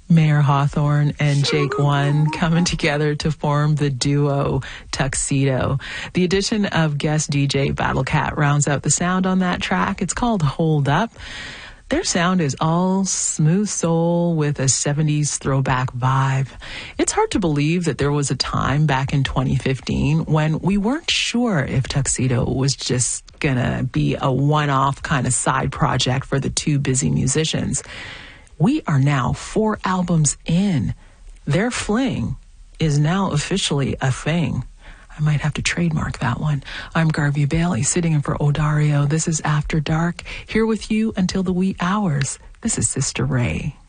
Mayor Hawthorne and Jake One coming together to form the duo Tuxedo. The addition of guest DJ Battle Cat rounds out the sound on that track. It's called Hold Up. Their sound is all smooth soul with a 70s throwback vibe. It's hard to believe that there was a time back in 2015 when we weren't sure if Tuxedo was just gonna be a one-off kind of side project for the two busy musicians. We are now 4 albums in. Their fling is now officially a thing. I might have to trademark that one. I'm Garvey Bailey, sitting in for Odario. This is After Dark, here with you until the wee hours. This is Sister Ray.